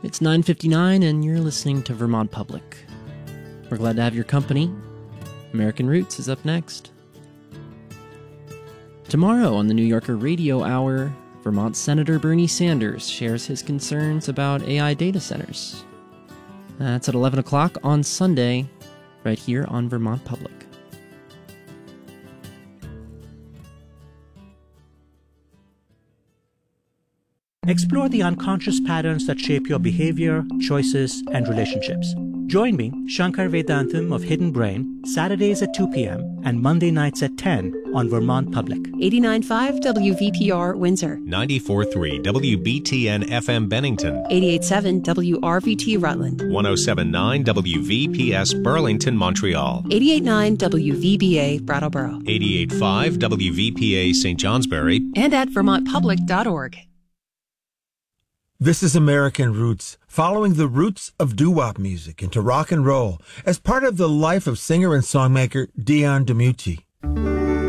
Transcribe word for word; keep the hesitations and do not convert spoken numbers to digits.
It's nine fifty-nine and you're listening to Vermont Public. We're glad to have your company. American Roots is up next. Tomorrow on the New Yorker Radio Hour, Vermont Senator Bernie Sanders shares his concerns about A I data centers. That's at eleven o'clock on Sunday, right here on Vermont Public. Explore the unconscious patterns that shape your behavior, choices, and relationships. Join me, Shankar Vedantam of Hidden Brain, Saturdays at two p.m. and Monday nights at ten on Vermont Public. eighty-nine point five W V P R Windsor. ninety-four point three W B T N F M Bennington. eighty-eight point seven W R V T Rutland. one oh seven point nine W V P S Burlington, Montreal. eighty-eight point nine W V B A Brattleboro. eighty-eight point five W V P A Saint Johnsbury. And at vermont public dot org. This is American Roots, following the roots of doo-wop music into rock and roll as part of the life of singer and songmaker Dion DiMucci.